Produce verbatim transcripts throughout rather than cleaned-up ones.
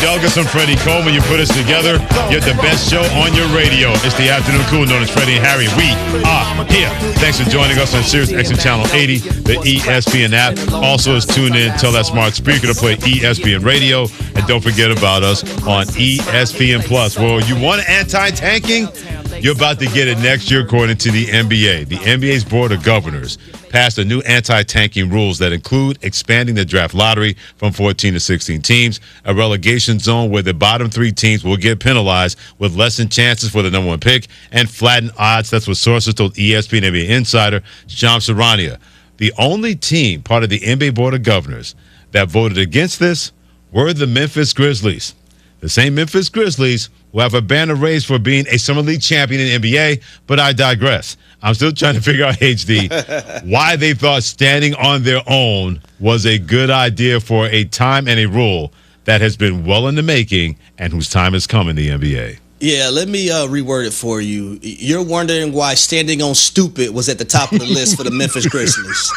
Elgis and Freddie Coleman. You put us together. You're the best show on your radio. It's the Afternoon Cool, known as Freddie and Harry. We are here. Thanks for joining us on Sirius X M Channel eighty, the E S P N app. Also, is tuned in. Tell that smart speaker to play E S P N Radio. And don't forget about us on E S P N Plus. Well, you want anti-tanking? You're about to get it next year, according to the N B A. The N B A's Board of Governors passed a new anti-tanking rules that include expanding the draft lottery from fourteen to sixteen teams, a relegation zone where the bottom three teams will get penalized with lessened chances for the number one pick, and flattened odds. That's what sources told E S P N N B A insider Shams Charania. The only team part of the N B A Board of Governors that voted against this were the Memphis Grizzlies. The same Memphis Grizzlies will have a banner raised for being a Summer League champion in the N B A, but I digress. I'm still trying to figure out, H D, why they thought standing on their own was a good idea for a time and a rule that has been well in the making and whose time has come in the N B A. Yeah, let me uh, reword it for you. You're wondering why standing on stupid was at the top of the list for the Memphis Grizzlies.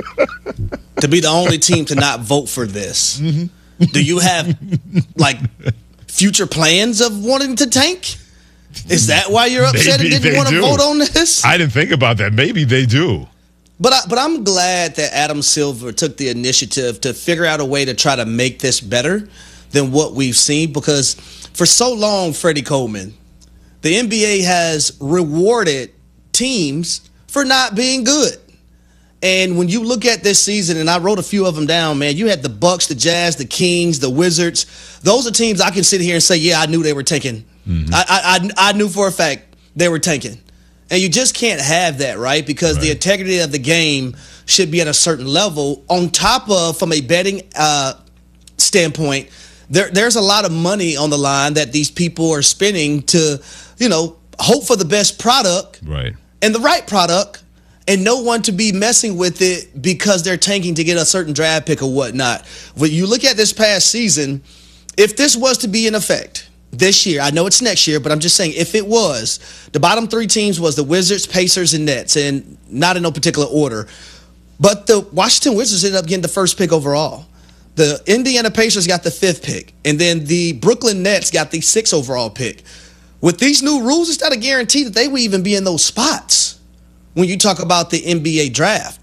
To be the only team to not vote for this. Mm-hmm. Do you have, like, future plans of wanting to tank? Is that why you're upset Maybe and didn't want to do. vote on this? I didn't think about that. Maybe they do. But I, but I'm glad that Adam Silver took the initiative to figure out a way to try to make this better than what we've seen, because for so long, Freddie Coleman, the N B A has rewarded teams for not being good. And when you look at this season, and I wrote a few of them down, man, you had the Bucks, the Jazz, the Kings, the Wizards. Those are teams I can sit here and say, yeah, I knew they were tanking. Mm-hmm. I, I I knew for a fact they were tanking. And you just can't have that, right? Because right. the integrity of the game should be at a certain level. On top of, from a betting uh, standpoint, there there's a lot of money on the line that these people are spending to, you know, hope for the best product, right, and the right product, and no one to be messing with it because they're tanking to get a certain draft pick or whatnot. When you look at this past season, if this was to be in effect this year, I know it's next year, but I'm just saying, if it was, the bottom three teams was the Wizards, Pacers, and Nets, and not in no particular order. But the Washington Wizards ended up getting the first pick overall. The Indiana Pacers got the fifth pick, and then the Brooklyn Nets got the sixth overall pick. With these new rules, it's not a guarantee that they would even be in those spots when you talk about the N B A draft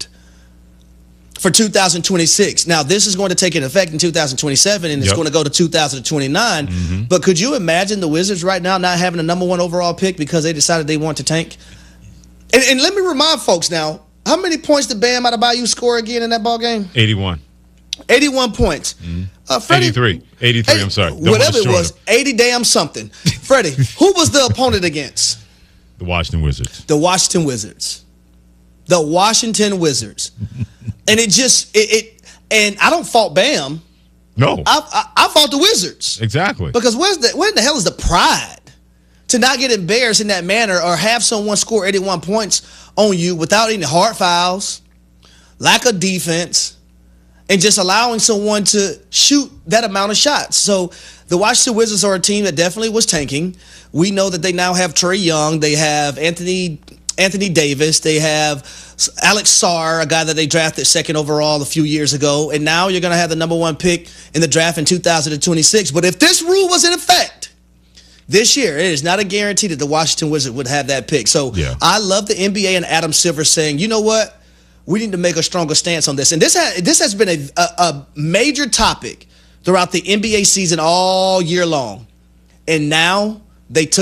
for two thousand twenty-six. Now, this is going to take an effect in two thousand twenty-seven, and it's yep. going to go to two thousand twenty-nine. Mm-hmm. But could you imagine the Wizards right now not having a number one overall pick because they decided they want to tank? And, and let me remind folks now, how many points did Bam Adebayo score again in that ball game? eighty-one. eighty-one points. Mm-hmm. Uh, Freddie, eighty-three. eighty-three, eighty, I'm sorry. Don't whatever it was, eighty damn something. Freddie, who was the opponent against? The Washington Wizards. The Washington Wizards. The Washington Wizards. And it just, it, it, and I don't fault Bam. No. I, I, I fault the Wizards. Exactly. Because where's the, where in the hell is the pride to not get embarrassed in that manner or have someone score eighty-one points on you without any hard fouls, lack of defense, and just allowing someone to shoot that amount of shots? So the Washington Wizards are a team that definitely was tanking. We know that they now have Trae Young. They have Anthony Anthony Davis. They have Alex Sarr, a guy that they drafted second overall a few years ago. And now you're going to have the number one pick in the draft in two thousand twenty-six. But if this rule was in effect this year, it is not a guarantee that the Washington Wizards would have that pick. So yeah. I love the N B A and Adam Silver saying, you know what? We need to make a stronger stance on this. And this, ha- this has been a, a, a major topic throughout the N B A season all year long. And now they took